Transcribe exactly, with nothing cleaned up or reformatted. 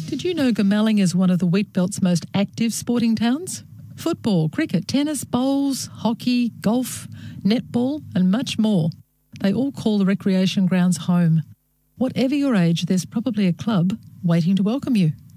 Did you know Goomalling is one of the Wheatbelt's most active sporting towns? Football, cricket, tennis, bowls, hockey, golf, netball and much more. They all call the recreation grounds home. Whatever your age, there's probably a club waiting to welcome you.